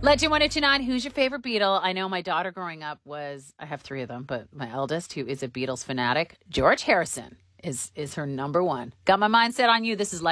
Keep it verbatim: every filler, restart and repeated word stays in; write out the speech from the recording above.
Legend one oh two nine, who's your favorite Beatle? I know my daughter growing up was, I have three of them, but my eldest, who is a Beatles fanatic, George Harrison is is her number one. Got my mindset on you. This is